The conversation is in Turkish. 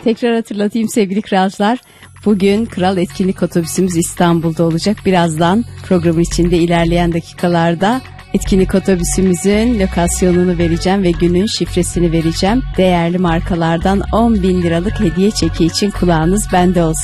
Tekrar hatırlatayım sevgili kralcılar. Bugün Kral Etkinlik Otobüsümüz İstanbul'da olacak. Birazdan programın içinde ilerleyen dakikalarda etkinlik otobüsümüzün lokasyonunu vereceğim ve günün şifresini vereceğim. Değerli markalardan 10.000 liralık hediye çeki için kulağınız bende olsun.